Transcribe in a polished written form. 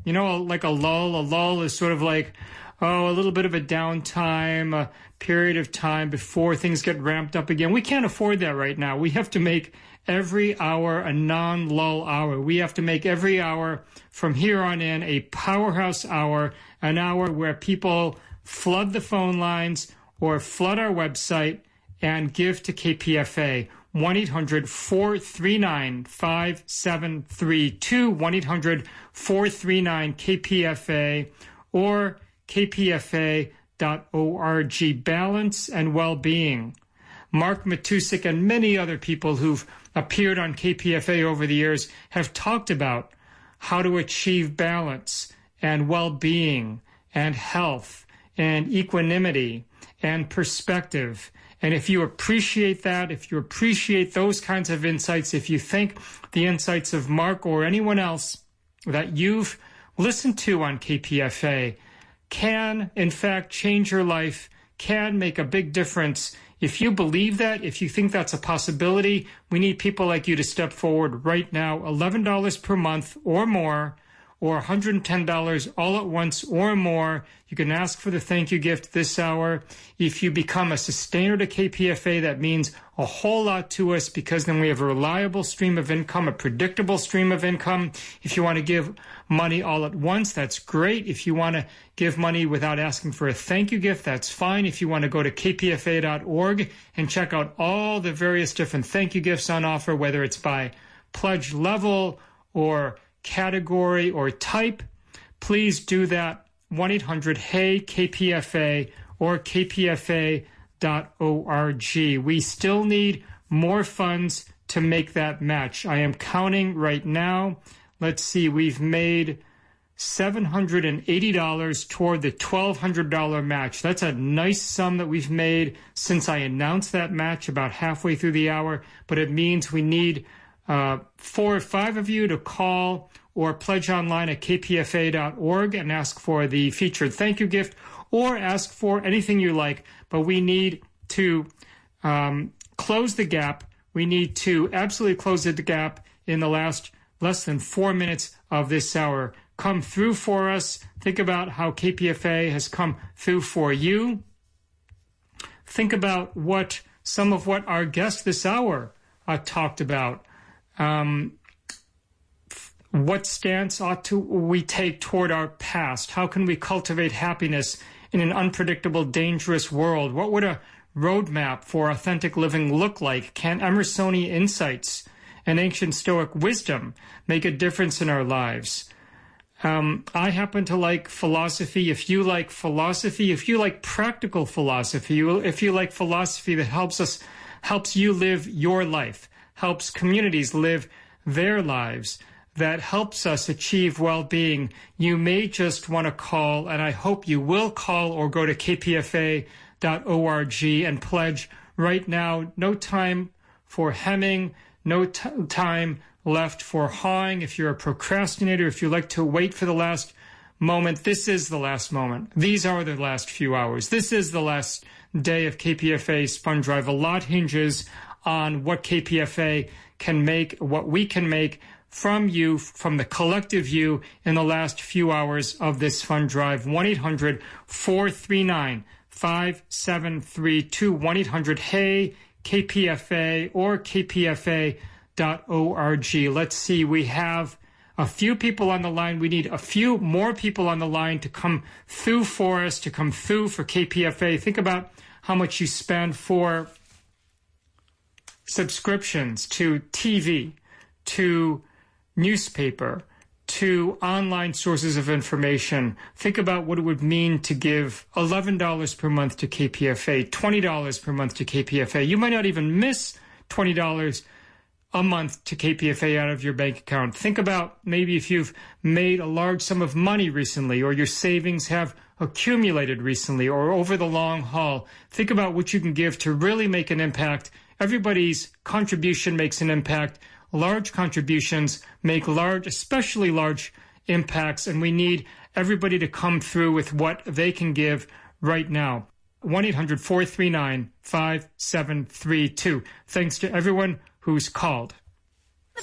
You know, like a lull. A lull is sort of like, a little bit of a downtime, a period of time before things get ramped up again. We can't afford that right now. We have to make every hour a non-lull hour. We have to make every hour from here on in a powerhouse hour, an hour where people flood the phone lines or flood our website and give to KPFA. 1-800-439-5732, 1-800-439-KPFA, or kpfa.org. Balance and well-being. Mark Matusik and many other people who've appeared on KPFA over the years have talked about how to achieve balance and well-being and health and equanimity and perspective. And if you appreciate that, if you appreciate those kinds of insights, if you think the insights of Mark or anyone else that you've listened to on KPFA can, in fact, change your life, can make a big difference. If you believe that, if you think that's a possibility, we need people like you to step forward right now. $11 per month or more, or $110 all at once or more. You can ask for the thank you gift this hour. If you become a sustainer to KPFA, that means a whole lot to us, because then we have a reliable stream of income, a predictable stream of income. If you want to give money all at once, that's great. If you want to give money without asking for a thank you gift, that's fine. If you want to go to kpfa.org and check out all the various different thank you gifts on offer, whether it's by pledge level or category or type, please do that. 1-800-HEY-KPFA or kpfa.org. We still need more funds to make that match. I am counting right now. Let's see, we've made $780 toward the $1,200 match. That's a nice sum that we've made since I announced that match about halfway through the hour, but it means we need 4 or 5 of you to call or pledge online at kpfa.org and ask for the featured thank you gift, or ask for anything you like. But we need to close the gap. We need to absolutely close the gap in the last less than 4 minutes of this hour. Come through for us. Think about how KPFA has come through for you. Think about what some of what our guests this hour talked about. What stance ought we take toward our past? How can we cultivate happiness in an unpredictable, dangerous world? What would a roadmap for authentic living look like? Can Emersonian insights and ancient Stoic wisdom make a difference in our lives? I happen to like philosophy. If you like philosophy, if you like practical philosophy, if you like philosophy that helps you live your life, helps communities live their lives, that helps us achieve well-being, you may just want to call, and I hope you will call or go to kpfa.org and pledge right now. No time for hemming, no time left for hawing. If you're a procrastinator, if you like to wait for the last moment, this is the last moment. These are the last few hours. This is the last day of KPFA's Fund Drive. A lot hinges on what KPFA can make, what we can make from you, from the collective you, in the last few hours of this fund drive. 1-800-439-5732, 1-800-HEY-KPFA or kpfa.org. Let's see, we have a few people on the line. We need a few more people on the line to come through for us, to come through for KPFA. Think about how much you spend for subscriptions to TV, to newspaper, to online sources of information. Think about what it would mean to give $11 per month to KPFA, $20 per month to KPFA. You might not even miss $20 a month to KPFA out of your bank account. Think about maybe if you've made a large sum of money recently, or your savings have accumulated recently, or over the long haul. Think about what you can give to really make an impact. Everybody's contribution makes an impact. Large contributions make large, especially large impacts, and we need everybody to come through with what they can give right now. 1-800-439-5732. Thanks to everyone who's called.